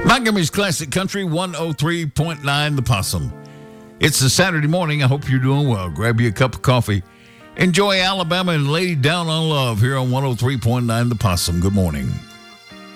Montgomery's Classic Country 103.9 The Possum. It's a Saturday morning. I hope you're doing well. Grab you a cup of coffee. Enjoy Alabama and Lay Down on Love here on 103.9 The Possum. Good morning.